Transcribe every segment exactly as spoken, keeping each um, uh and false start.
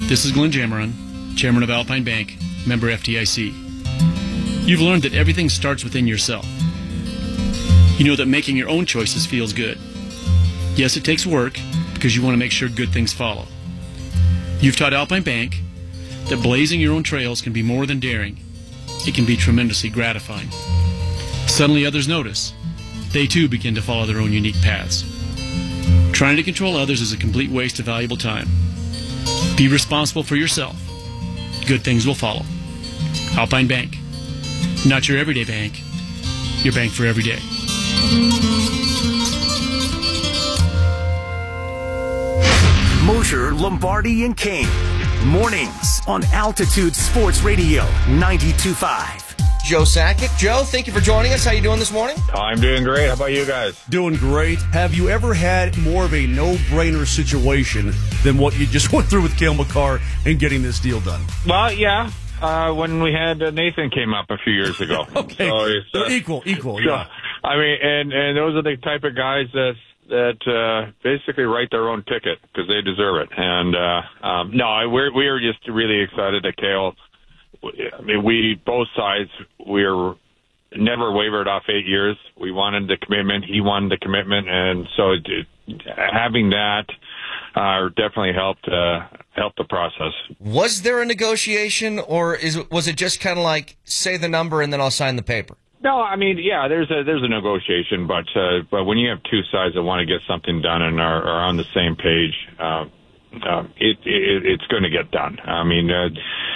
This is Glenn Jameron, Chairman of Alpine Bank, member F D I C. You've learned that everything starts within yourself. You know that making your own choices feels good. Yes, it takes work because you want to make sure good things follow. You've taught Alpine Bank that blazing your own trails can be more than daring. It can be tremendously gratifying. Suddenly others notice. They too begin to follow their own unique paths. Trying to control others is a complete waste of valuable time. Be responsible for yourself. Good things will follow. Alpine Bank. Not your everyday bank. Your bank for every day. Mosher, Lombardi, and Kane. Mornings on Altitude Sports Radio ninety-two point five. Joe Sakic. Joe, thank you for joining us. How you doing this morning? I'm doing great. How about you guys? Doing great. Have you ever had more of a no-brainer situation than what you just went through with Cale Makar and getting this deal done? Well, yeah. Uh, when we had uh, Nathan came up a few years ago. Okay. So it's, uh, equal, equal, so, yeah. I mean, and, and those are the type of guys that that uh, basically write their own ticket because they deserve it. And uh, um, no, we're we are just really excited that Cale. I mean, we both sides we're never wavered off eight years. We wanted the commitment. He wanted the commitment, and so it, having that uh, definitely helped uh, helped the process. Was there a negotiation, or is was it just kind of like say the number and then I'll sign the paper? No, I mean, yeah, there's a there's a negotiation, but uh, but when you have two sides that want to get something done and are, are on the same page, uh, uh, it, it it's going to get done. I mean, uh,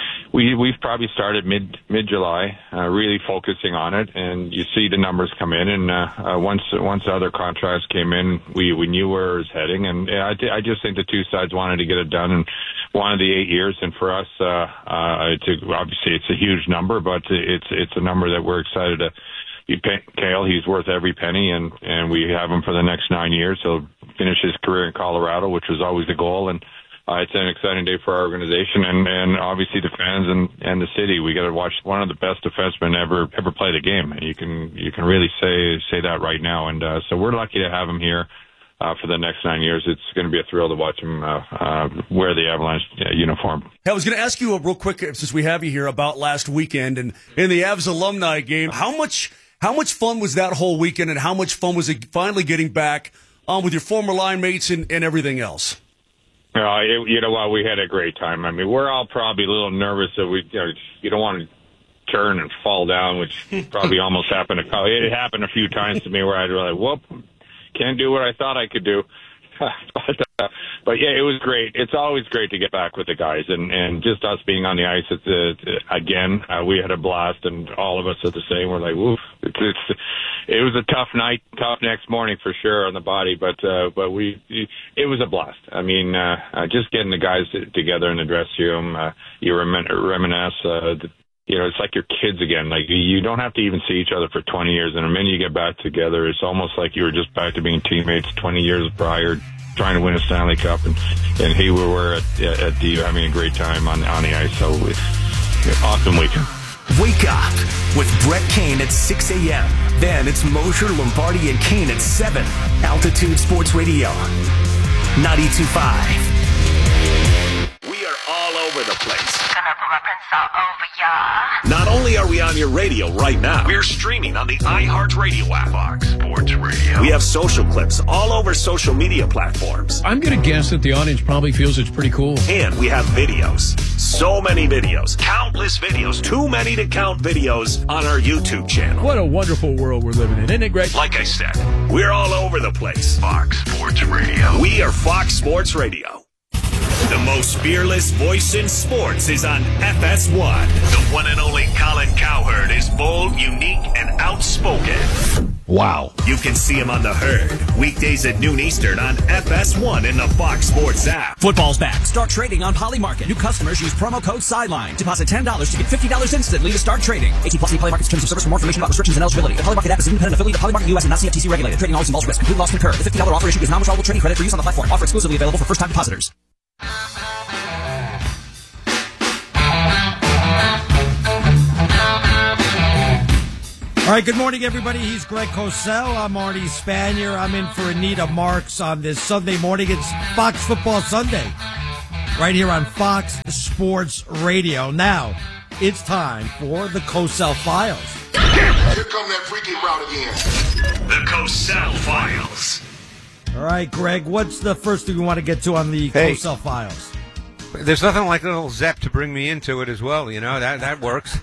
we we've probably started mid mid July, uh, really focusing on it, and you see the numbers come in, and uh, uh, once once other contracts came in, we we knew where it was heading, and I I just think the two sides wanted to get it done and wanted the eight years, and for us, uh, uh, it's a, obviously it's a huge number, but it's it's a number that we're excited to. You pay Cale, he's worth every penny, and and we have him for the next nine years. He'll finish his career in Colorado, which was always the goal, and. Uh, it's an exciting day for our organization and, and obviously the fans and, and the city. We got to watch one of the best defensemen ever ever play the game. You can you can really say say that right now. And uh, so we're lucky to have him here uh, for the next nine years. It's going to be a thrill to watch him uh, uh, wear the Avalanche uh, uniform. Hey, I was going to ask you a real quick, since we have you here, about last weekend and in the Avs alumni game. How much how much fun was that whole weekend, and how much fun was it finally getting back um, with your former line mates and, and everything else? Uh, it, you know what? We had a great time. I mean, we're all probably a little nervous that we, you know, you don't want to turn and fall down, which probably almost happened. To, it happened a few times to me where I'd be like, whoop, can't do what I thought I could do. but, uh, but yeah, it was great. It's always great to get back with the guys, and, and just us being on the ice at the, again, uh, we had a blast, and all of us are the same. We're like, woof. It's, it's, it was a tough night, tough next morning for sure on the body, but uh, but we it was a blast. I mean, uh, uh, just getting the guys together in the dressing room, uh, you remin- reminisce. Uh, the, you know, it's like your kids again. Like you don't have to even see each other for twenty years, and the minute you get back together, it's almost like you were just back to being teammates twenty years prior, trying to win a Stanley Cup, and and here we were at at the having a great time on on the ice. So it's awesome weekend. Wake up with Brett Kane at six a.m. Then it's Mosher, Lombardi, and Kane at seven. Altitude Sports Radio ninety-two point five. We are all over the place. Gonna put my pencil over ya. Not only are we on your radio right now, we're streaming on the iHeartRadio app. Fox Sports Radio. We have social clips all over social media platforms. I'm going to guess that the audience probably feels it's pretty cool. And we have videos. So many videos. Countless videos. Too many to count videos on our YouTube channel. What a wonderful world we're living in. Isn't it great? Like I said, we're all over the place. Fox Sports Radio. We are Fox Sports Radio. The most fearless voice in sports is on F S one. The one and only Colin Cowherd is bold, unique, and outspoken. Wow. You can see him on The Herd, weekdays at noon Eastern on F S one in the Fox Sports app. Football's back. Start trading on Polymarket. New customers use promo code SIDELINE. Deposit ten dollars to get fifty dollars instantly to start trading. eighteen plus Polymarket's terms of service. For more information about restrictions and eligibility. The Polymarket app is an independent affiliate of Polymarket U S and not C F T C regulated. Trading always involves risk. Complete loss concurred. The fifty dollars offer issued is non-withdrawable trading credit for use on the platform. Offer exclusively available for first-time depositors. All right, good morning, everybody. He's Greg Cosell. I'm Artie Spanier. I'm in for Anita Marks on this Sunday morning. It's Fox Football Sunday. right here on Fox Sports Radio. Now, it's time for the Cosell Files. Here come that freaky route again. The Cosell Files. All right, Greg, what's the first thing we want to get to on the Hey. Cosell Files? There's nothing like little Zep to bring me into it as well. You know, that that works.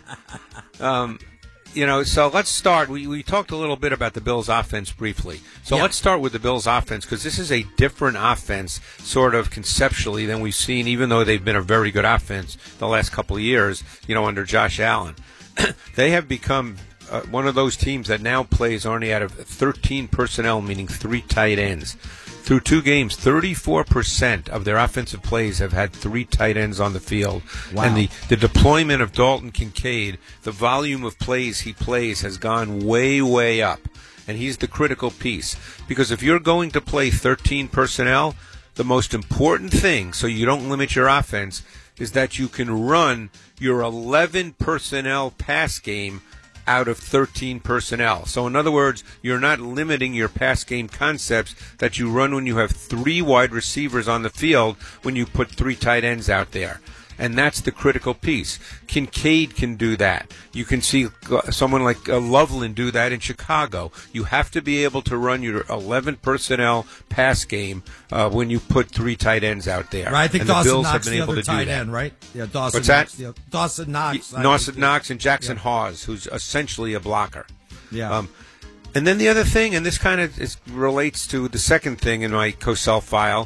Um, you know, so let's start. We, we talked a little bit about the Bills' offense briefly. So Yeah. let's start with the Bills' offense because this is a different offense, sort of conceptually, than we've seen, even though they've been a very good offense the last couple of years, you know, under Josh Allen. They have become uh, one of those teams that now plays only out of thirteen personnel, meaning three tight ends. Through two games, thirty-four percent of their offensive plays have had three tight ends on the field. Wow. And the, the deployment of Dalton Kincaid, the volume of plays he plays has gone way, way up. And he's the critical piece. Because if you're going to play thirteen personnel, the most important thing, so you don't limit your offense, is that you can run your eleven personnel pass game out of thirteen personnel. So in other words, you're not limiting your pass game concepts that you run when you have three wide receivers on the field when you put three tight ends out there. And that's the critical piece. Kincaid can do that. You can see someone like uh, Loveland do that in Chicago. You have to be able to run your eleven personnel pass game uh, when you put three tight ends out there. Right, I think and the Dawson Bills Knox have been the able other to do tight that. end, right? Yeah, Dawson What's Knox. that? The, Dawson Knox. I Dawson think. Knox and Jackson Yeah. Hawes, who's essentially a blocker. Yeah. Um, and then the other thing, and this kind of is, relates to the second thing in my Cosell file,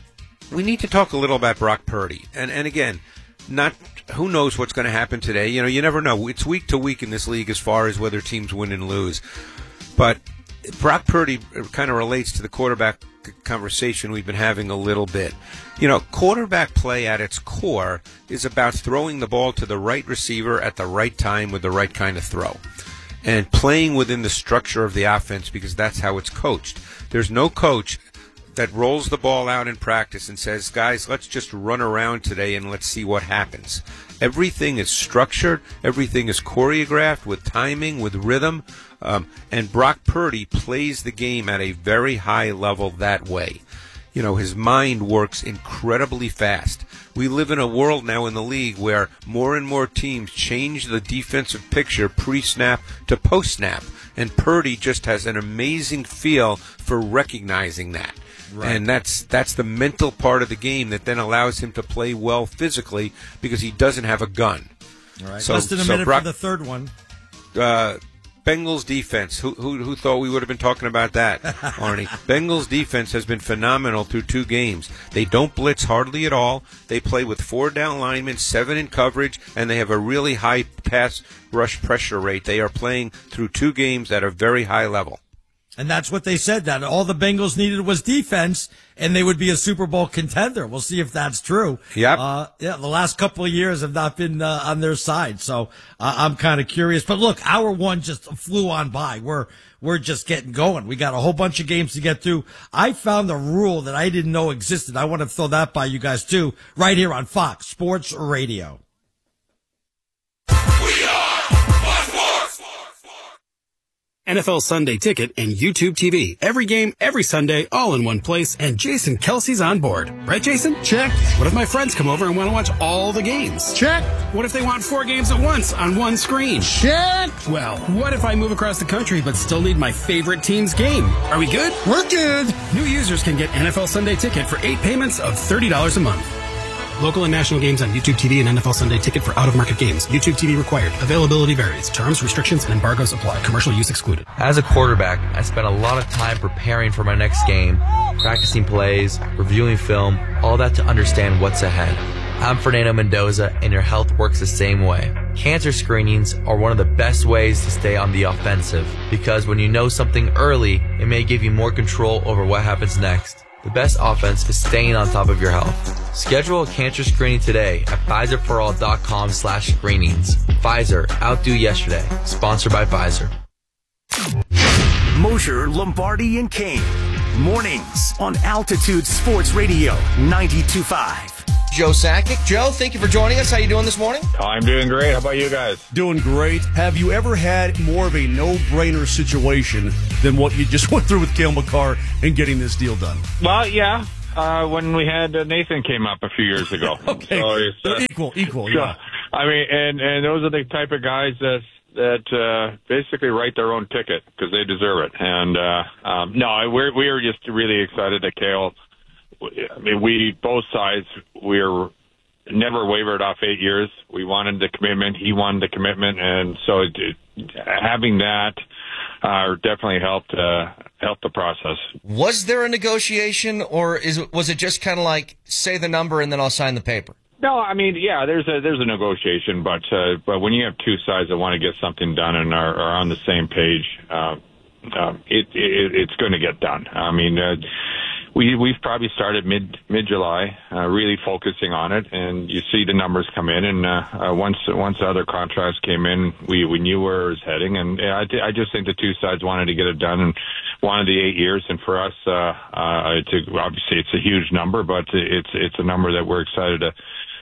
we need to talk a little about Brock Purdy. And and again, not who knows what's going to happen today. You know, you never know. It's week to week in this league as far as whether teams win and lose. But Brock Purdy kind of relates to the quarterback conversation we've been having a little bit. You know, quarterback play at its core is about throwing the ball to the right receiver at the right time with the right kind of throw. And playing within the structure of the offense because that's how it's coached. There's no coach that rolls the ball out in practice and says, guys, let's just run around today and let's see what happens. Everything is structured. Everything is choreographed with timing, with rhythm. Um, and Brock Purdy plays the game at a very high level that way. You know, his mind works incredibly fast. We live in a world now in the league where more and more teams change the defensive picture pre-snap to post-snap. And Purdy just has an amazing feel for recognizing that. Right. And that's that's the mental part of the game that then allows him to play well physically because he doesn't have a gun. All right. So, Less than a so minute Brock, for the third one. Uh, Bengals defense. Who, who who thought we would have been talking about that, Arnie? Bengals defense has been phenomenal through two games. They don't blitz hardly at all. They play with four down linemen, seven in coverage, and they have a really high pass rush pressure rate. They are playing through two games at a very high level. And that's what they said, that all the Bengals needed was defense, and they would be a Super Bowl contender. We'll see if that's true. Yep. Uh, yeah, the last couple of years have not been uh, on their side, so uh, I'm kind of curious. But look, hour one just flew on by. We're we're just getting going. We got a whole bunch of games to get through. I found a rule that I didn't know existed. I want to throw that by you guys, too, right here on Fox Sports Radio. N F L Sunday Ticket and YouTube T V. Every game, every Sunday, all in one place, and Jason Kelsey's on board. Right, Jason? Check. What if my friends come over and want to watch all the games? Check. What if they want four games at once on one screen? Check. Well, what if I move across the country but still need my favorite team's game? Are we good? We're good. New users can get N F L Sunday Ticket for eight payments of thirty dollars a month. Local and national games on YouTube T V and N F L Sunday Ticket for out-of-market games. YouTube T V required. Availability varies. Terms, restrictions, and embargoes apply. Commercial use excluded. As a quarterback, I spent a lot of time preparing for my next game, practicing plays, reviewing film, all that to understand what's ahead. I'm Fernando Mendoza, and your health works the same way. Cancer screenings are one of the best ways to stay on the offensive, because when you know something early, it may give you more control over what happens next. The best offense is staying on top of your health. Schedule a cancer screening today at Pfizer For All dot com slash screenings. Pfizer, outdo yesterday. Sponsored by Pfizer. Mosher, Lombardi, and Kane. Mornings on Altitude Sports Radio ninety-two point five. Joe Sakic. Joe, thank you for joining us. How you doing this morning? I'm doing great. How about you guys? Doing great. Have you ever had more of a no-brainer situation than what you just went through with Cale Makar and getting this deal done? Well, yeah. uh, when we had uh, Nathan came up a few years ago. Okay, so it's, uh, equal, equal. so, Yeah. I mean, and and those are the type of guys that that uh, basically write their own ticket because they deserve it. And uh, um, no, we're we are just really excited that Cale. I mean, we both sides we're never wavered off eight years. We wanted the commitment. He wanted the commitment, and so it, it, having that uh, definitely helped uh, helped the process. Was there a negotiation, or is was it just kind of like say the number and then I'll sign the paper? No, I mean, yeah, there's a there's a negotiation, but uh, but when you have two sides that want to get something done and are, are on the same page, uh, uh, it, it it's going to get done. I mean, uh, we we've probably started mid mid July, uh, really focusing on it, and you see the numbers come in, and uh, uh, once once the other contracts came in, we we knew where it was heading, and I I just think the two sides wanted to get it done and wanted the eight years, and for us, uh, uh, it's a, obviously it's a huge number, but it's it's a number that we're excited to.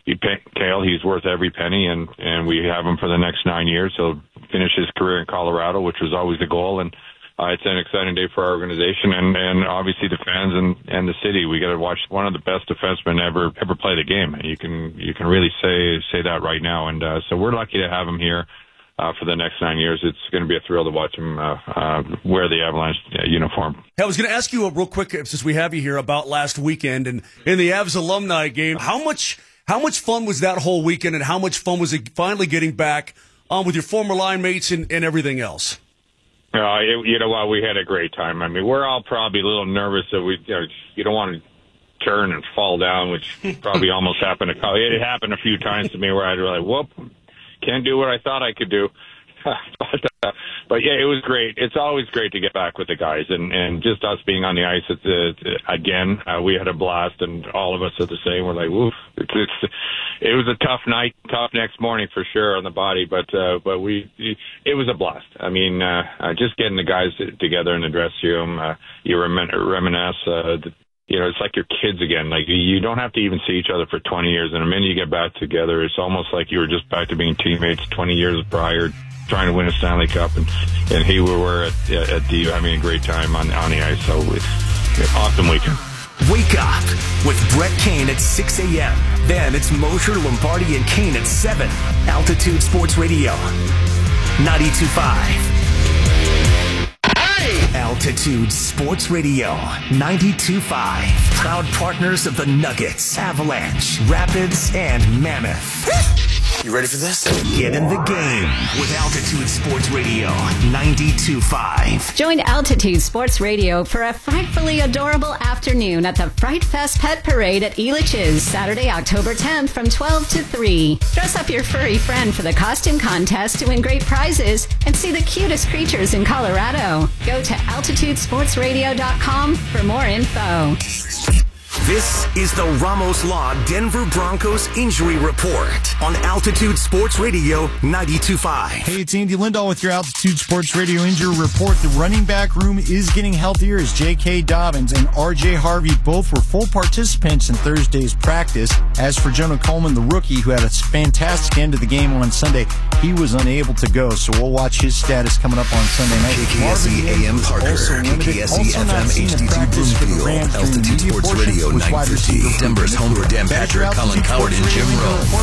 Cale, he's worth every penny, and, and we have him for the next nine years. He'll finish his career in Colorado, which was always the goal, and uh, it's an exciting day for our organization and, and obviously the fans and, and the city. We got to watch one of the best defensemen ever ever play the game. You can you can really say say that right now, and uh, so we're lucky to have him here uh, for the next nine years. It's going to be a thrill to watch him uh, uh, wear the Avalanche uh, uniform. Hey, I was going to ask you a real quick, since we have you here, about last weekend and in the Avs alumni game. How much How much fun was that whole weekend, and how much fun was it finally getting back um, with your former line mates and, and everything else? Uh, it, you know what? We had a great time. I mean, we're all probably a little nervous that we, you know, you don't want to turn and fall down, which probably almost happened. To, it happened a few times to me where I'd be like, whoop, can't do what I thought I could do. but, uh, but yeah, it was great. It's always great to get back with the guys, and, and just us being on the ice it's, uh, again. Uh, we had a blast, and all of us are the same. We're like, woof. It's, it's it was a tough night, tough next morning for sure on the body, but uh, but we it was a blast. I mean, uh, uh, just getting the guys together in the dressing room, uh, you remin- reminisce. Uh, the, You know, it's like your kids again. Like, you don't have to even see each other for twenty years, and the minute you get back together, it's almost like you were just back to being teammates twenty years prior, trying to win a Stanley Cup, and, and here we were at, at D U having a great time on, on the ice. So it's, it's an awesome weekend. Wake up with Brett Kane at six a.m. Then it's Mosher, Lombardi, and Kane at seven. Altitude Sports Radio, ninety-two point five. Altitude Sports Radio, ninety-two point five. Proud partners of the Nuggets, Avalanche, Rapids, and Mammoth. You ready for this? Get in the game with Altitude Sports Radio, ninety-two point five. Join Altitude Sports Radio for a frightfully adorable afternoon at the Fright Fest Pet Parade at Elitch's, Saturday, October tenth from twelve to three. Dress up your furry friend for the costume contest to win great prizes and see the cutest creatures in Colorado. Go to altitude sports radio dot com for more info. This is the Ramos Law Denver Broncos Injury Report on Altitude Sports Radio ninety-two point five. Hey, it's Andy Lindahl with your Altitude Sports Radio Injury Report. The running back room is getting healthier as J K. Dobbins and R J. Harvey both were full participants in Thursday's practice. As for Jonah Coleman, the rookie, who had a fantastic end of the game on Sunday, he was unable to go, so we'll watch his status coming up on Sunday night. K K S E A M Parker, K K S E F M H D two Bloomfield, Altitude Sports Radio nine fifty. Denver's home for Dan Patrick, Colin Coward, and Jim Rowe.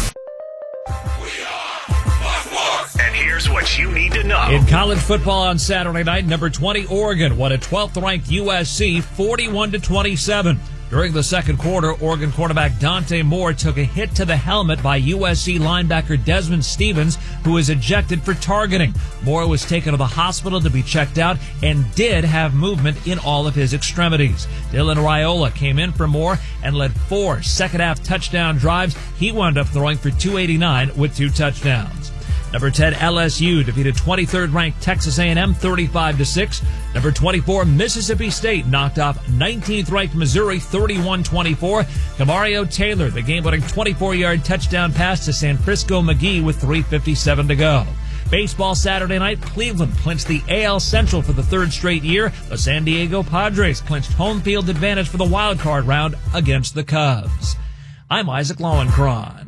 And here's what you need to know. In college football on Saturday night, number twenty Oregon won a twelfth ranked U S C forty-one to twenty-seven. During the second quarter, Oregon quarterback Dante Moore took a hit to the helmet by U S C linebacker Desmond Stevens, who was ejected for targeting. Moore was taken to the hospital to be checked out and did have movement in all of his extremities. Dylan Raiola came in for Moore and led four second-half touchdown drives. He wound up throwing for two eighty-nine with two touchdowns. Number ten, L S U defeated twenty-third ranked Texas A and M thirty-five to six. Number twenty-four, Mississippi State knocked off nineteenth ranked Missouri thirty-one twenty-four. Camario Taylor, the game-winning twenty-four yard touchdown pass to San Francisco McGee with three fifty-seven to go. Baseball Saturday night, Cleveland clinched the A L Central for the third straight year. The San Diego Padres clinched home field advantage for the wild card round against the Cubs. I'm Isaac Lowenkron.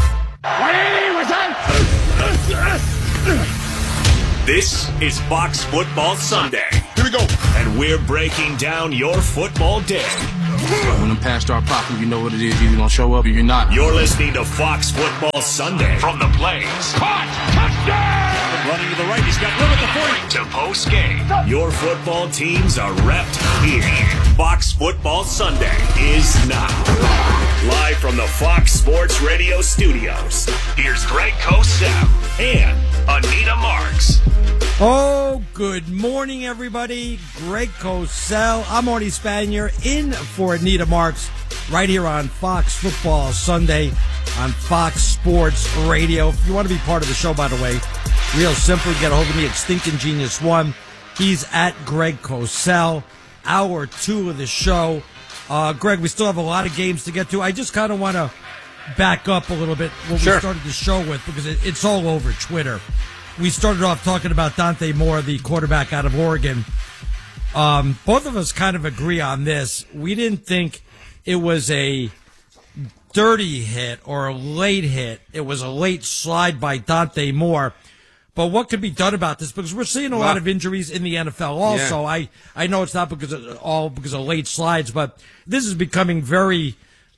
This is Fox Football Sunday. Here we go. And we're breaking down your football day. When them pass start popping, you know what it is. You're either going to show up or you're not. You're listening to Fox Football Sunday from the Blaze. Caught! Touchdown! Running to the right, he's got room at the forty. To post game. Your football teams are repped here. Fox Football Sunday is now. Live from the Fox Sports Radio studios, here's Greg Cosell and Anita Marks. Oh, good morning, everybody. Greg Cosell. I'm Arnie Spanier in for Anita Marks right here on Fox Football Sunday on Fox Sports Radio. If you want to be part of the show, by the way, real simple. Get a hold of me at Stinkin' Genius one. He's at Greg Cosell. Hour two of the show. Uh, Greg, we still have a lot of games to get to. I just kind of want to back up a little bit what Sure. we started the show with because it, it's all over Twitter. We started off talking about Dante Moore, the quarterback out of Oregon. Um, both of us kind of agree on this. We didn't think it was a dirty hit or a late hit. It was a late slide by Dante Moore. But what could be done about this? Because we're seeing a lot of injuries in the N F L also. Yeah. I, I know it's not because of, all because of late slides, but this is becoming very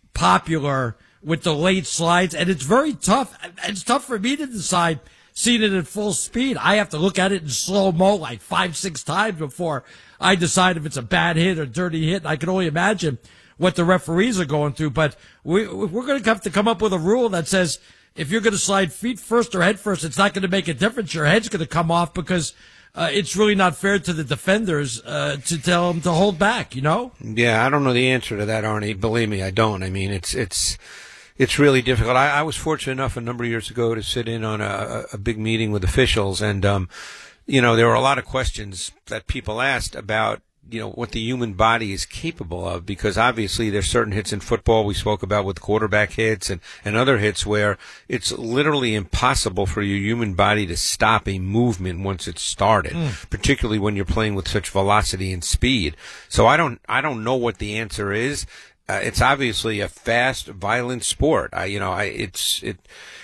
popular with the late slides, and it's very tough. It's tough for me to decide seeing it at full speed. I have to look at it in slow-mo like five, six times before I decide if it's a bad hit or dirty hit. I can only imagine what the referees are going through, but we, we're going to have to come up with a rule that says if you're going to slide feet first or head first, it's not going to make a difference. Your head's going to come off because uh, it's really not fair to the defenders uh, to tell them to hold back, you know? Yeah, I don't know the answer to that, Arnie. Believe me, I don't. I mean, it's it's it's really difficult. I, I was fortunate enough a number of years ago to sit in on a, a big meeting with officials, and um, you know, there were a lot of questions that people asked about, you know, what the human body is capable of, because obviously there's certain hits in football we spoke about with quarterback hits and, and other hits where it's literally impossible for your human body to stop a movement once it's started, mm. particularly when you're playing with such velocity and speed. So I don't, I don't know what the answer is. Uh, it's obviously a fast, violent sport. I, you know, I, it's, it,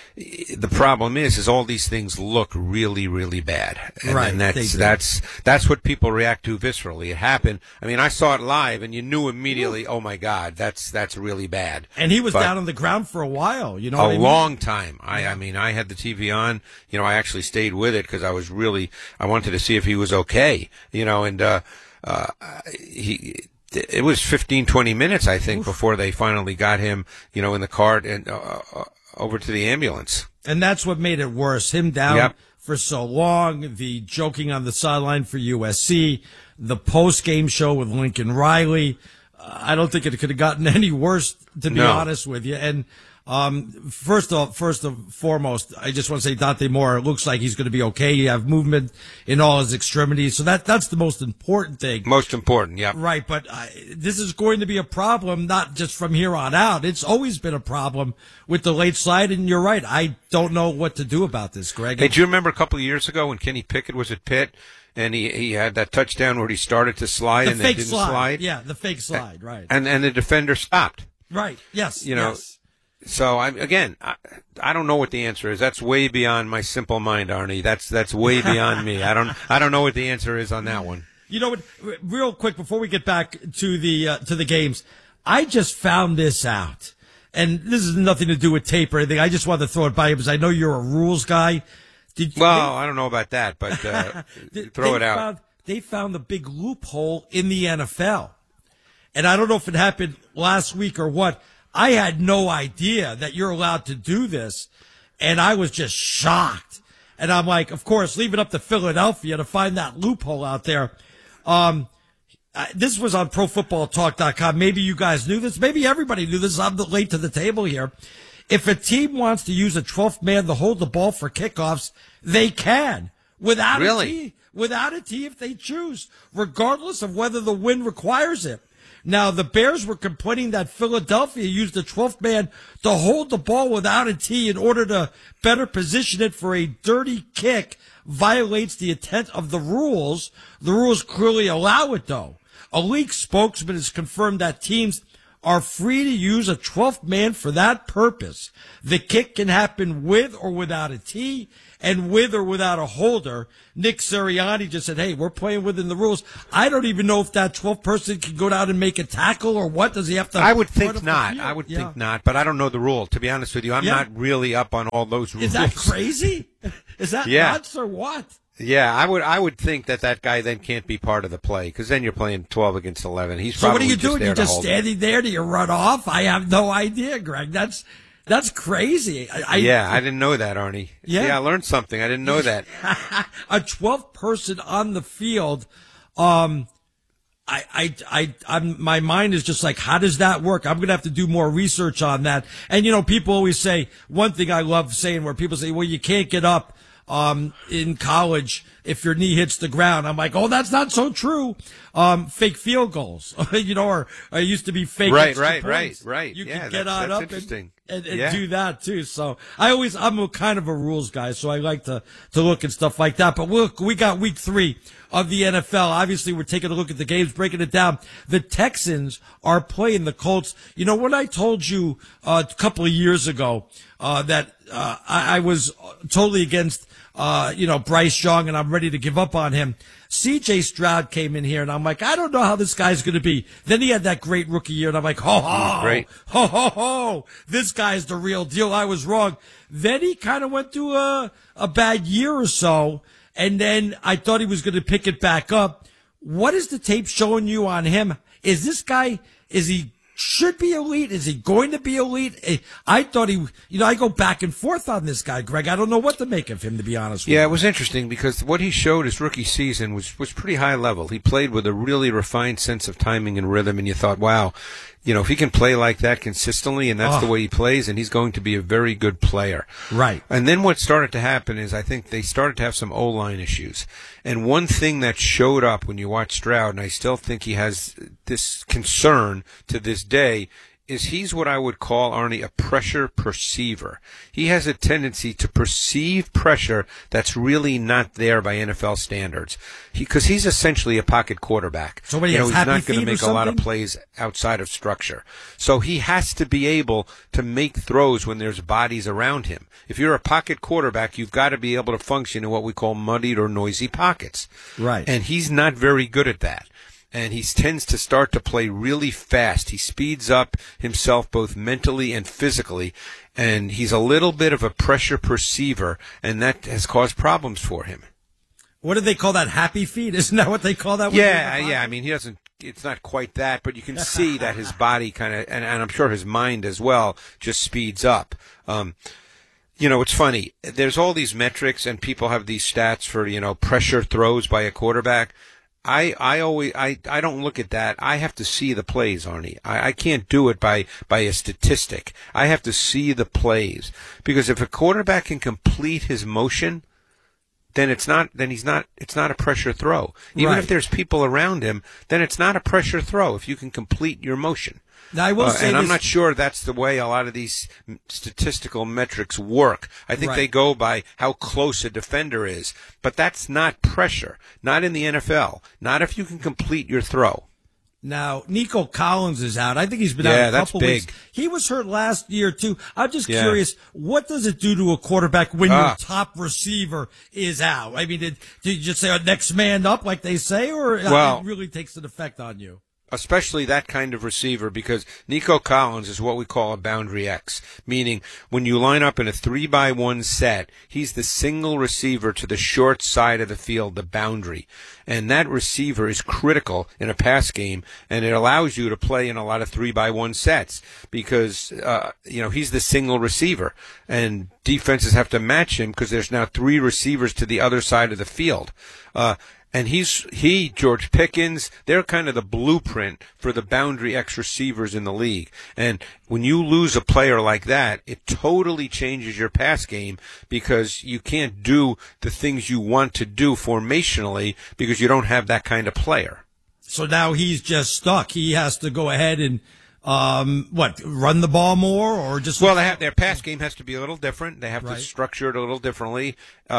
the problem is, is all these things look really, really bad. And, right. and that's, that's, that's what people react to viscerally. It happened. I mean, I saw it live and you knew immediately, oh my God, that's, that's really bad. And he was But down on the ground for a while, you know a what I mean? long time. I, I mean, I had the T V on, you know, I actually stayed with it because I was really, I wanted to see if he was okay, you know, and, uh, uh, he, it was fifteen, twenty minutes, I think, Oof. before they finally got him, you know, in the cart and, uh, over to the ambulance. And that's what made it worse. Him down Yep. for so long, the joking on the sideline for U S C, the post-game show with Lincoln Riley. Uh, I don't think it could have gotten any worse, to be No. honest with you. And um, first off, first and foremost, I just want to say Dante Moore, it looks like he's going to be okay. You have movement in all his extremities. So that that's the most important thing. Most important, yeah. Right, but uh, this is going to be a problem, not just from here on out. It's always been a problem with the late slide, and you're right. I don't know what to do about this, Greg. Hey, do you remember a couple of years ago when Kenny Pickett was at Pitt and he, he had that touchdown where he started to slide the and fake then didn't slide. slide? Yeah, the fake slide, right. And and the defender stopped. Right, yes, You know, yes. so I again, I, I don't know what the answer is. That's way beyond my simple mind, Arnie. That's that's way beyond me. I don't I don't know what the answer is on that one. You know what? Real quick before we get back to the uh, to the games, I just found this out, and this has nothing to do with tape or anything. I just wanted to throw it by you because I know you're a rules guy. Did you, well, they, I don't know about that, but uh, they, throw they it out. Found, they found the big loophole in the N F L, and I don't know if it happened last week or what. I had no idea that you're allowed to do this, and I was just shocked. And I'm like, of course, leave it up to Philadelphia to find that loophole out there. Um, uh, this was on pro football talk dot com. Maybe you guys knew this. Maybe everybody knew this. I'm late to the table here. If a team wants to use a twelfth man to hold the ball for kickoffs, they can. Without Really? a tee. Without a tee if they choose, regardless of whether the win requires it. Now, the Bears were complaining that Philadelphia used the twelfth man to hold the ball without a tee in order to better position it for a dirty kick, violates the intent of the rules. The rules clearly allow it, though. A league spokesman has confirmed that teams are free to use a twelfth man for that purpose. The kick can happen with or without a tee and with or without a holder. Nick Sirianni just said, hey, we're playing within the rules. I don't even know if that twelfth person can go down and make a tackle or what. Does he have to? I would think not. I would yeah. think not, but I don't know the rule. To be honest with you, I'm yeah. not really up on all those rules. Is that crazy? Is that yeah. nuts or what? Yeah, I would I would think that that guy then can't be part of the play because then you're playing twelve against eleven. He's so probably what are you just doing? there You're to just hold standing it. there? Do you run off? I have no idea, Greg. That's that's crazy. I, yeah, I didn't know that, Arnie. Yeah. yeah, I learned something. I didn't know that. A twelfth person on the field. Um, I, I, I, I'm, my mind is just like, how does that work? I'm going to have to do more research on that. And, you know, people always say, one thing I love saying where people say, well, you can't get up, um, in college if your knee hits the ground. I'm like, oh, that's not so true. Um, fake field goals, you know, or, or it used to be fake. Right, extra right, points. right, right. You yeah, can get that's, on that's up interesting. and, and, and yeah. do that too. So I always, I'm a kind of a rules guy, so I like to, to look at stuff like that. But look, we got week three of the N F L. Obviously, we're taking a look at the games, breaking it down. The Texans are playing the Colts. You know, when I told you uh, a couple of years ago uh, that uh, I, I was totally against, uh, you know, Bryce Young and I'm ready to give up on him, C J Stroud came in here and I'm like, I don't know how this guy's going to be. Then he had that great rookie year and I'm like, ho, ho, Great. ho, ho, ho, this guy's the real deal. I was wrong. Then he kind of went through a, a bad year or so. And then I thought he was going to pick it back up. What is the tape showing you on him? Is this guy, is he should be elite? Is he going to be elite? I thought he, you know, I go back and forth on this guy, Greg. I don't know what to make of him, to be honest with Yeah, you. it was interesting because what he showed his rookie season was, was pretty high level. He played with a really refined sense of timing and rhythm, and you thought, wow, you know, if he can play like that consistently and that's Oh. the way he plays, and he's going to be a very good player. Right. And then what started to happen is I think they started to have some O-line issues. And one thing that showed up when you watch Stroud, and I still think he has this concern to this day, is he's what I would call, Arnie, a pressure perceiver. He has a tendency to perceive pressure that's really not there by N F L standards. Because he, he's essentially a pocket quarterback. So what, he you know, has he's happy not going feet to or make a lot of something? plays outside of structure. So he has to be able to make throws when there's bodies around him. If you're a pocket quarterback, you've got to be able to function in what we call muddied or noisy pockets. Right. And he's not very good at that. And he tends to start to play really fast. He speeds up himself both mentally and physically. And he's a little bit of a pressure perceiver, and that has caused problems for him. What do they call that? Happy feet? Isn't that what they call that? when Yeah, you're in the yeah. I pocket? mean, he doesn't. It's not quite that, but you can see that his body kind of, and, and I'm sure his mind as well, just speeds up. Um, you know, it's funny. There's all these metrics, and people have these stats for, you know, pressure throws by a quarterback. I, I always, I, I don't look at that. I have to see the plays, Arnie. I, I can't do it by, by a statistic. I have to see the plays. Because if a quarterback can complete his motion, then it's not, then he's not, it's not a pressure throw. Even Right. if there's people around him, then it's not a pressure throw if you can complete your motion. Now, I will Uh, say and I'm this- not sure that's the way a lot of these statistical metrics work. I think Right. they go by how close a defender is. But that's not pressure. Not in the N F L. Not if you can complete your throw. Now, Nico Collins is out. I think he's been Yeah, out a that's couple big. weeks. He was hurt last year, too. I'm just Yeah. curious, what does it do to a quarterback when Ah. your top receiver is out? I mean, did, did you just say, oh, next man up, like they say, or uh, Well- it really takes an effect on you? Especially that kind of receiver, because Nico Collins is what we call a boundary X, meaning when you line up in a three by one set, he's the single receiver to the short side of the field, the boundary. And that receiver is critical in a pass game, and it allows you to play in a lot of three by one sets because, uh, you know, he's the single receiver, and defenses have to match him because there's now three receivers to the other side of the field. Uh, And he's, he, George Pickens, they're kind of the blueprint for the boundary X receivers in the league. And when you lose a player like that, it totally changes your pass game because you can't do the things you want to do formationally because you don't have that kind of player. So now he's just stuck. He has to go ahead and, um, what, run the ball more or just. Well, they have, their pass game has to be a little different. They have Right. to structure it a little differently. Uh,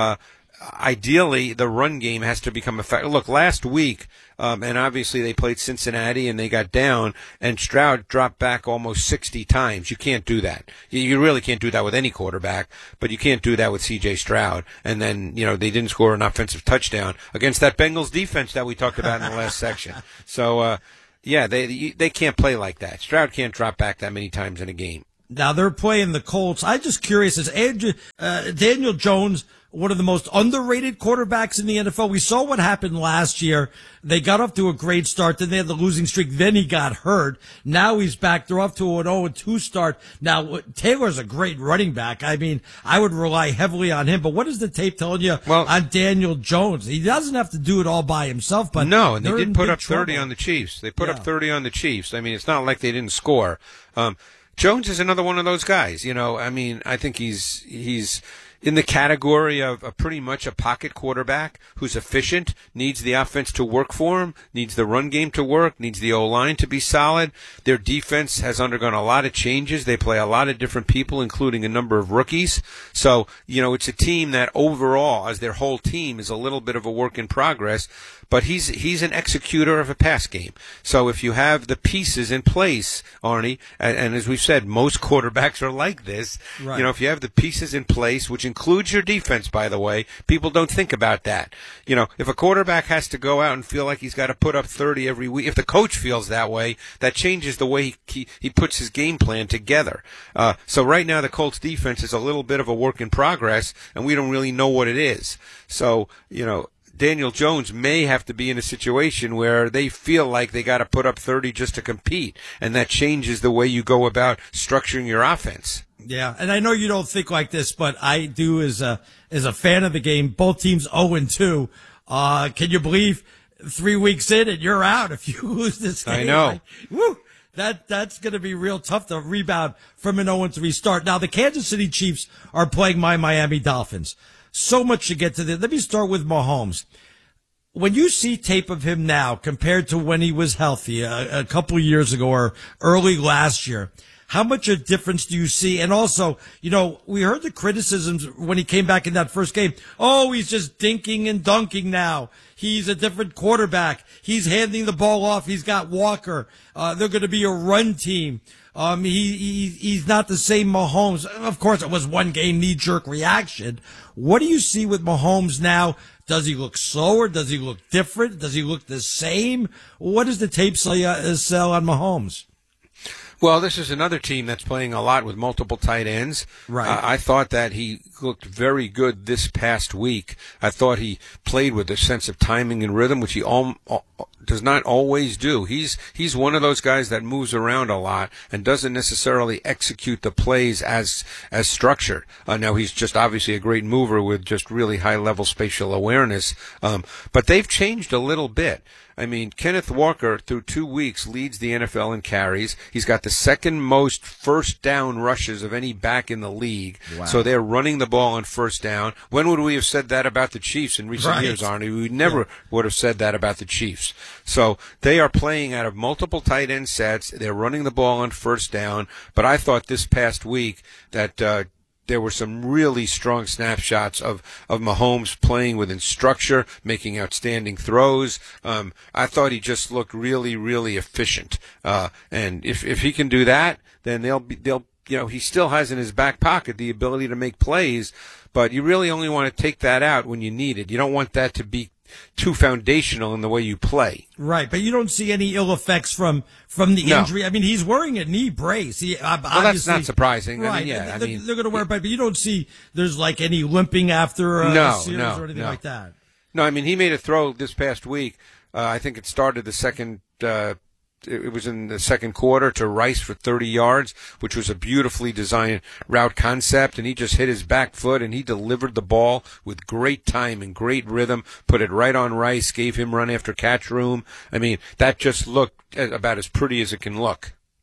ideally, the run game has to become effective. Look, last week, um, and obviously they played Cincinnati and they got down, and Stroud dropped back almost sixty times. You can't do that. You, you really can't do that with any quarterback, but you can't do that with C J Stroud. And then, you know, they didn't score an offensive touchdown against that Bengals defense that we talked about in the last section. So, uh, yeah, they they can't play like that. Stroud can't drop back that many times in a game. Now they're playing the Colts. I'm just curious, is Andrew, uh, Daniel Jones one of the most underrated quarterbacks in the N F L? We saw what happened last year. They got off to a great start. Then they had the losing streak. Then he got hurt. Now he's back. They're off to an oh and two start. Now, Taylor's a great running back. I mean, I would rely heavily on him. But what is the tape telling you well, on Daniel Jones? He doesn't have to do it all by himself. But no, and they did put up trouble. thirty on the Chiefs. They put Yeah. up thirty on the Chiefs. I mean, it's not like they didn't score. Um, Jones is another one of those guys. You know, I mean, I think he's he's in the category of a pretty much a pocket quarterback who's efficient, needs the offense to work for him, needs the run game to work, needs the O-line to be solid. Their defense has undergone a lot of changes. They play a lot of different people, including a number of rookies. So, you know, it's a team that overall, as their whole team, is a little bit of a work in progress. But he's he's an executor of a pass game. So if you have the pieces in place, Arnie, and, and as we've said, most quarterbacks are like this. Right. You know, if you have the pieces in place, which includes your defense, by the way, people don't think about that. You know, if a quarterback has to go out and feel like he's got to put up thirty every week, if the coach feels that way, that changes the way he he, he puts his game plan together. Uh, so right now the Colts defense is a little bit of a work in progress, and we don't really know what it is. So, you know, Daniel Jones may have to be in a situation where they feel like they got to put up thirty just to compete, and that changes the way you go about structuring your offense. Yeah, and I know you don't think like this, but I do as a as a fan of the game. Both teams oh and two. Uh, can you believe three weeks in and you're out if you lose this game? I know. Like, woo, that that's going to be real tough to rebound from an oh and three start. Now the Kansas City Chiefs are playing my Miami Dolphins. So much to get to this. Let me start with Mahomes. When you see tape of him now compared to when he was healthy a, a couple of years ago or early last year, how much a difference do you see? And also, you know, we heard the criticisms when he came back in that first game. Oh, he's just dinking and dunking now. He's a different quarterback. He's handing the ball off. He's got Walker. Uh, they're going to be a run team. Um, he, he, he's not the same Mahomes. Of course, it was one game knee-jerk reaction. What do you see with Mahomes now? Does he look slower? Does he look different? Does he look the same? What does the tape say, uh, sell on Mahomes? Well, this is another team that's playing a lot with multiple tight ends. Right. Uh, I thought that he looked very good this past week. I thought he played with a sense of timing and rhythm, which he all, all, does not always do. He's he's one of those guys that moves around a lot and doesn't necessarily execute the plays as as structured. Uh, now, he's just obviously a great mover with just really high-level spatial awareness. Um, but they've changed a little bit. I mean, Kenneth Walker, through two weeks, leads the N F L in carries. He's got the second most first down rushes of any back in the league. Wow. So they're running the ball on first down. When would we have said that about the Chiefs in recent Right. years, Arnie? We never Yeah. would have said that about the Chiefs. So they are playing out of multiple tight end sets. They're running the ball on first down. But I thought this past week that uh, there were some really strong snapshots of, of Mahomes playing within structure, making outstanding throws. Um, I thought he just looked really, really efficient. Uh, and if, if he can do that, then they'll be, they'll, you know, he still has in his back pocket the ability to make plays, but you really only want to take that out when you need it. You don't want that to be too foundational in the way you play. Right, but you don't see any ill effects from from the No. injury. I mean, he's wearing a knee brace. He, uh, Well, that's not surprising. Right, I mean, yeah, I they're, mean, they're going to wear it, but you don't see there's like any limping after a, no, a series no, or anything no. like that. No, I mean, he made a throw this past week. Uh, I think it started the second, uh, it was in the second quarter to Rice for thirty yards, which was a beautifully designed route concept, and he just hit his back foot and he delivered the ball with great time and great rhythm, put it right on Rice, gave him run after catch room. I mean, that just looked about as pretty as it can look.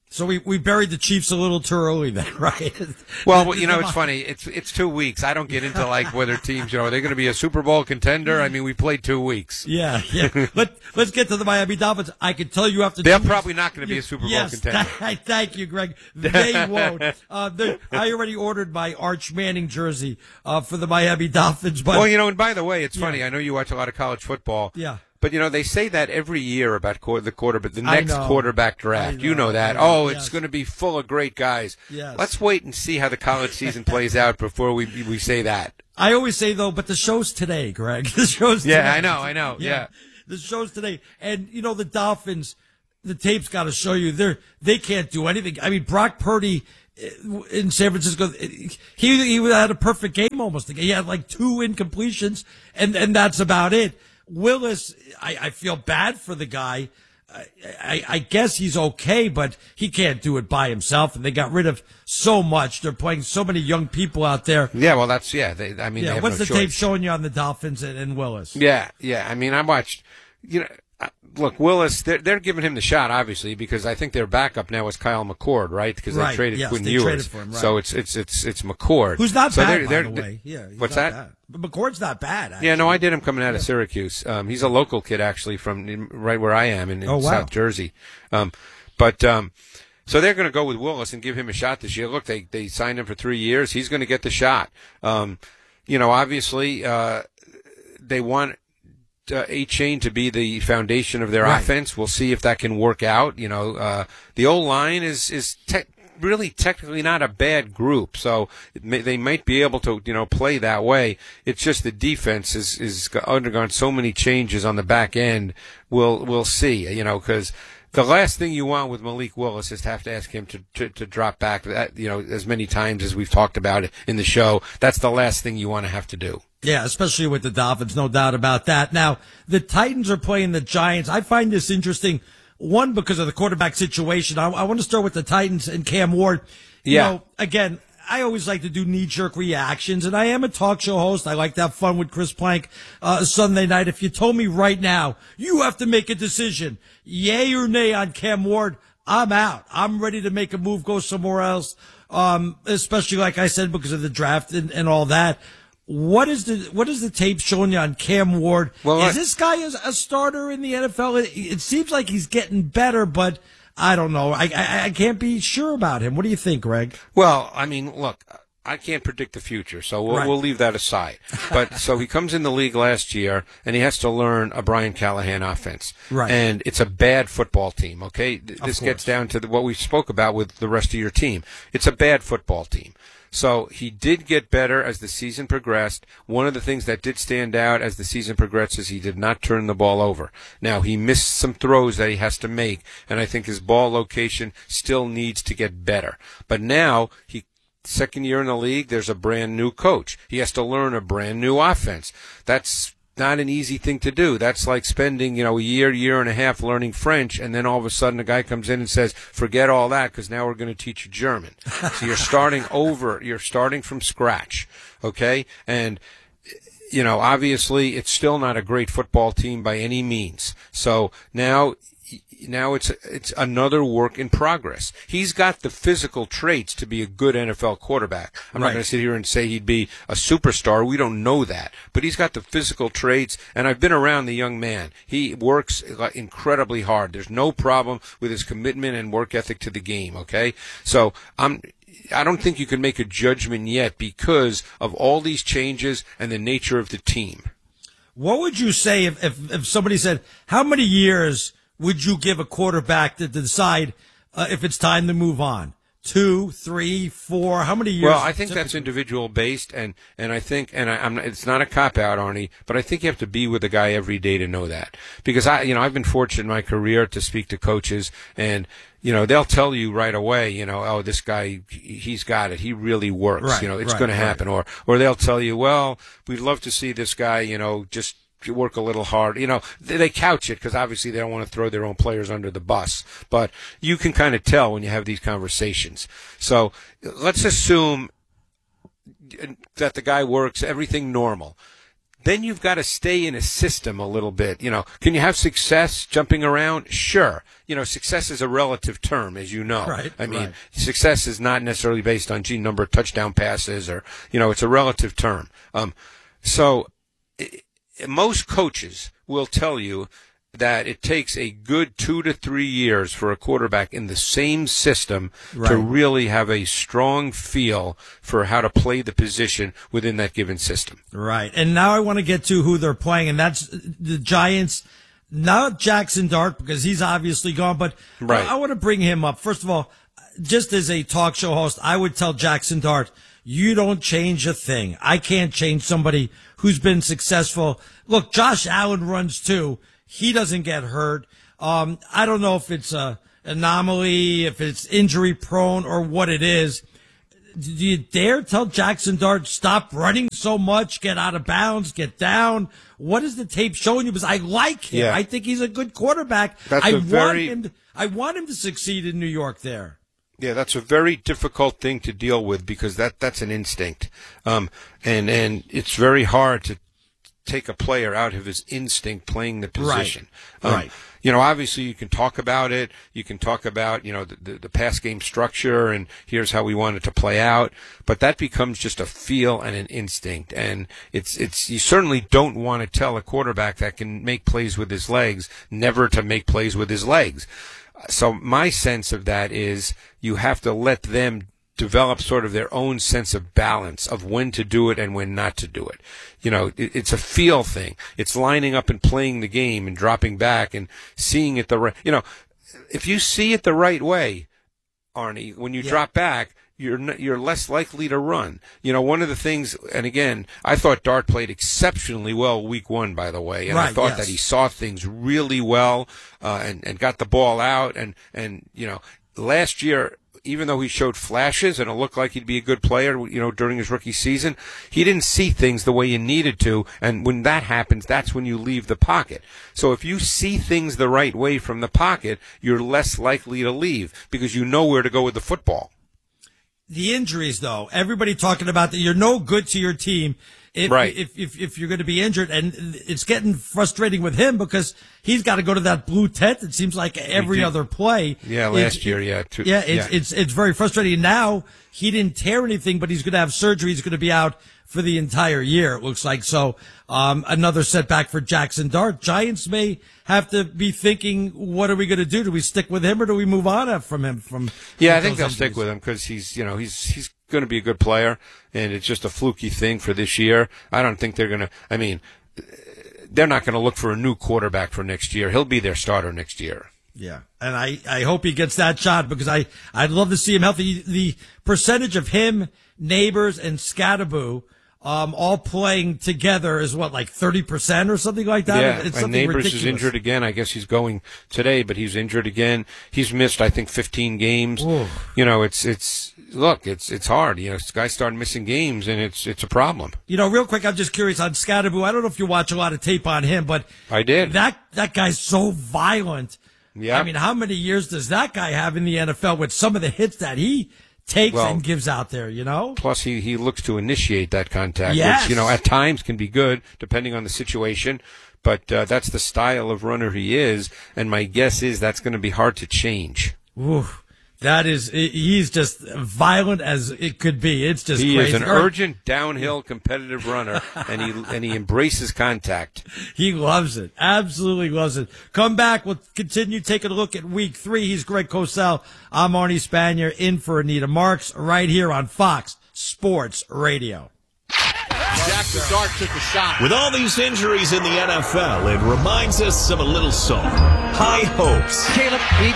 So we, we buried the Chiefs a little too early then, right? Well, you know, it's funny. It's it's two weeks. I don't get into like whether teams, you know, are they going to be a Super Bowl contender? I mean, we played two weeks. Yeah, yeah. Let let's get to the Miami Dolphins. I can tell you after they're two probably weeks, not going to be a Super Bowl yes, contender. Th- thank you, Greg. They won't. Uh, I already ordered my Arch Manning jersey uh, for the Miami Dolphins. But well, you know, and by the way, it's yeah. funny. I know you watch a lot of college football. Yeah. But, you know, they say that every year about qu- the quarterback, the I next know. quarterback draft. I You know know. that. I know. Oh, Yes. it's going to be full of great guys. Yes. Let's wait and see how the college season plays out before we we say that. I always say, though, but the show's today, Greg. The show's today. Yeah, I know, I know, yeah. The show's today. And, you know, the Dolphins, the tape's got to show you, they're, they can't do anything. I mean, Brock Purdy in San Francisco, he he had a perfect game almost. He had like two incompletions, and, and that's about it. Willis, I, I feel bad for the guy. I, I, I guess he's okay, but he can't do it by himself. And they got rid of so much. They're playing so many young people out there. Yeah, well, that's, yeah. They, I mean, yeah. they have What's no the choice. tape showing you on the Dolphins and, and Willis? Yeah, yeah. I mean, I watched, you know, uh, look, Willis, they're, they're giving him the shot, obviously, because I think their backup now is Kyle McCord, right? Because Right, they traded yes, Quinn they Ewers. traded for him, right. So it's, it's, it's, it's McCord. Who's not so bad, they're, by they're, the they're- way. Yeah, he's What's not that? bad. But McCord's not bad, actually. Yeah, no, I did him coming out of Syracuse. Um, he's a local kid, actually, from in, right where I am in, in Oh, wow. South Jersey. Um, but um, so they're going to go with Willis and give him a shot this year. Look, they they signed him for three years. He's going to get the shot. Um, you know, obviously, uh, they want uh, A-Chain to be the foundation of their Right. offense. We'll see if that can work out. You know, uh, the O-line is is. Te- really technically not a bad group, so it may, they might be able to, you know, play that way. It's just the defense is is undergone so many changes on the back end. We'll we'll see, you know, because the last thing you want with Malik Willis is to have to ask him to, to, to drop back, that, you know, as many times as we've talked about it in the show. That's the last thing you want to have to do. Yeah, especially with the Dolphins, no doubt about that. Now, the Titans are playing the Giants. I find this interesting. One, because of the quarterback situation. I, I want to start with the Titans and Cam Ward. You Yeah. know, again, I always like to do knee-jerk reactions, and I am a talk show host. I like to have fun with Chris Plank uh, Sunday night. If you told me right now, you have to make a decision, yay or nay on Cam Ward, I'm out. I'm ready to make a move, go somewhere else, um, especially, like I said, because of the draft and, and all that. What is the what is the tape showing you on Cam Ward? Well, is I- this guy a, a starter in the N F L? It, it seems like he's getting better, but I don't know. I, I I can't be sure about him. What do you think, Greg? Well, I mean, look, I can't predict the future, so we'll, Right. we'll leave that aside. But so he comes in the league last year, and he has to learn a Brian Callahan offense. Right. And it's a bad football team, okay? Th- Of This course. gets down to the, what we spoke about with the rest of your team. It's a bad football team. So he did get better as the season progressed. One of the things that did stand out as the season progressed is he did not turn the ball over. Now, he missed some throws that he has to make, and I think his ball location still needs to get better. But now, he second year in the league, there's a brand new coach. He has to learn a brand new offense. That's not an easy thing to do. That's like spending, you know, a year, year and a half learning French, and then all of a sudden a guy comes in and says, forget all that because now we're going to teach you German. So you're starting over. You're starting from scratch, okay? And, you know, obviously it's still not a great football team by any means. So now... Now it's it's another work in progress. He's got the physical traits to be a good N F L quarterback. I'm Right. not going to sit here and say he'd be a superstar. We don't know that. But he's got the physical traits, and I've been around the young man. He works incredibly hard. There's no problem with his commitment and work ethic to the game, okay? So I'm... I don't think you can make a judgment yet because of all these changes and the nature of the team. What would you say if, if, if somebody said, how many years would you give a quarterback to decide uh, if it's time to move on? Two, three, four? How many years? Well, I think that's individual based, and, and I think, and I, I'm, it's not a cop out, Arnie, but I think you have to be with the guy every day to know that. Because I, you know, I've been fortunate in my career to speak to coaches, and you know, they'll tell you right away, you know, oh, this guy, he's got it. He really works. Right, you know, it's right, going to right. happen. Or, or they'll tell you, well, we'd love to see this guy, you know, just work a little hard. You know, they, they couch it because obviously they don't want to throw their own players under the bus. But you can kind of tell when you have these conversations. So let's assume that the guy works, everything normal. then you've got to stay in a system a little bit. You know, can you have success jumping around? Sure. You know, success is a relative term, as you know. Right, I mean, right. success is not necessarily based on, gee, number of touchdown passes or, you know, it's a relative term. Um, so I- most coaches will tell you that it takes a good two to three years for a quarterback in the same system Right. to really have a strong feel for how to play the position within that given system. Right. And now I want to get to who they're playing, and that's the Giants. Not Jackson Dart, because he's obviously gone, but Right. I, I want to bring him up. First of all, just as a talk show host, I would tell Jackson Dart, you don't change a thing. I can't change somebody who's been successful. Look, Josh Allen runs too. He doesn't get hurt. Um, I don't know if it's a anomaly, if it's injury prone or what it is. Do you dare tell Jackson Dart, stop running so much, get out of bounds, get down? What is the tape showing you? Because I like him. Yeah. I think he's a good quarterback. That's I a want very- him to, I want him to succeed in New York there. Yeah, that's a very difficult thing to deal with because that that's an instinct, um, and and it's very hard to take a player out of his instinct playing the position. Right. Um, Right. You know, obviously you can talk about it. You can talk about, you know, the, the, the pass game structure and here's how we want it to play out. But that becomes just a feel and an instinct. And it's, it's, you certainly don't want to tell a quarterback that can make plays with his legs never to make plays with his legs. So my sense of that is you have to let them develop sort of their own sense of balance of when to do it and when not to do it. You know, it, it's a feel thing. It's lining up and playing the game and dropping back and seeing it the right, you know, if you see it the right way, Arnie, when you Yeah. drop back, you're n- you're less likely to run. You know, one of the things, and again, I thought Dart played exceptionally well week one, by the way, and I Right, thought yes. that he saw things really well uh, and and got the ball out, and and you know, last year, even though he showed flashes and it looked like he'd be a good player, you know, during his rookie season, he didn't see things the way you needed to. And when that happens, that's when you leave the pocket. So if you see things the right way from the pocket, you're less likely to leave because you know where to go with the football. The injuries, though, everybody talking about that you're no good to your team if, Right. if, if, if you're going to be injured. And it's getting frustrating with him because he's got to go to that blue tent. It seems like every did. other play. Yeah, It's- last year, yeah. Two, Yeah, it's, it's, it's very frustrating. Now he didn't tear anything, but he's going to have surgery. He's going to be out for the entire year, it looks like. So, um, another setback for Jackson Dart. Giants may have to be thinking, what are we going to do? Do we stick with him or do we move on from him? From Yeah, from I think those they'll injuries? stick with him because he's, you know, he's he's going to be a good player, and it's just a fluky thing for this year. I don't think they're going to. I mean, they're not going to look for a new quarterback for next year. He'll be their starter next year. Yeah, and I, I hope he gets that shot because I, I'd love to see him healthy. The percentage of him, Neighbors, and Scatterbo um, all playing together is what, like thirty percent or something like that? Yeah, It's and something Neighbors ridiculous. is injured again. I guess he's going today, but he's injured again. He's missed, I think, fifteen games. Oof. You know, it's it's look, it's it's hard. You know, guys start missing games, and it's it's a problem. You know, real quick, I'm just curious on Scatterbo. I don't know if you watch a lot of tape on him, but I did. That that guy's so violent. Yeah. I mean, how many years does that guy have in the N F L with some of the hits that he takes Well, and gives out there, you know? Plus, he, he looks to initiate that contact, Yes. which, you know, at times can be good, depending on the situation. But uh, that's the style of runner he is, and my guess is that's going to be hard to change. Ooh, that is, he's just violent as it could be. It's just He crazy. is an urgent downhill competitive runner, and he and he embraces contact. He loves it. Absolutely loves it. Come back. We'll continue taking a look at week three. He's Greg Cosell. I'm Arnie Spanier in for Anita Marks right here on Fox Sports Radio. Jackson Dart took a shot. With all these injuries in the N F L, it reminds us of a little song. High hopes. Caleb, he